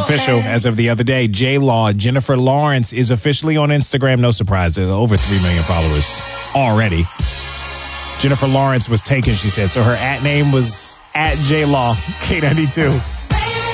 official as of the other day. J-Law, Jennifer Lawrence, is officially on Instagram. No surprise. There's over 3 million followers already. Jennifer Lawrence was taken, she said. So her @ name was @J-Law, K92.